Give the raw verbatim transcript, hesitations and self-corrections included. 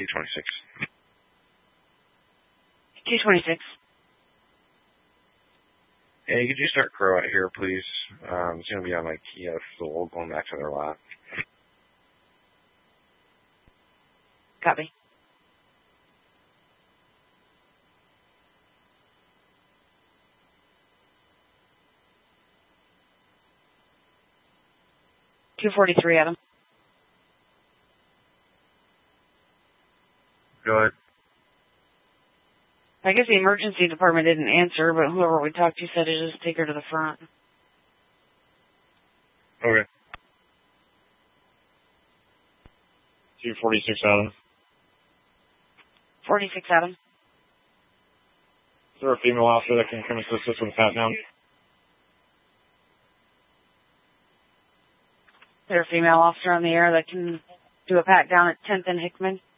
two twenty-six. two twenty-six. Hey, could you start Crow out here, please? Um, it's going to be on my Kia Soul going back to their lot. Copy. two forty-three, Adam. Go ahead. I guess the emergency department didn't answer, but whoever we talked to said to just take her to the front. Okay. two forty-six, Adam. forty-six, Adam. Is there a female officer that can come assist us with a pat down? Is there a female officer on the air that can do a pat down at tenth and Hickman?